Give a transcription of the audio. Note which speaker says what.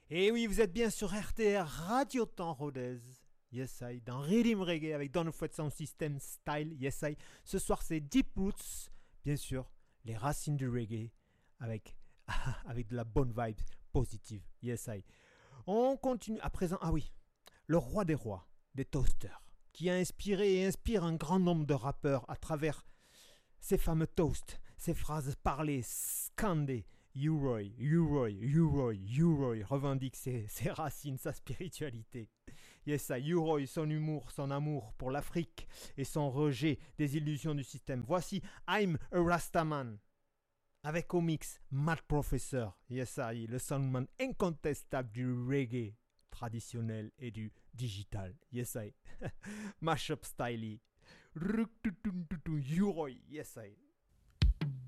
Speaker 1: Et oui, vous êtes bien sur RTR Radio Temps Rodez. Yes, I. Dans Rhythm Reggae avec Don Fouet Sound System Style. Yes, I. Ce soir, c'est Deep Roots. Bien sûr, les racines du reggae avec, avec de la bonne vibe positive. Yes, I. On continue. À présent, ah oui, le roi des rois, des toasters, qui a inspiré et inspire un grand nombre de rappeurs à travers ces fameux toasts, ces phrases parlées, scandées. U-Roy, U-Roy, U-Roy, U-Roy revendique ses racines, sa spiritualité. Yes, ça, U-Roy, son humour, son amour pour l'Afrique et son rejet des illusions du système. Voici I'm a Rastaman. Avec au mix Matt Professor, yes, ça, le soundman incontestable du reggae traditionnel et du digital. Yes, I. Mashup style. U-Roy, yes, I.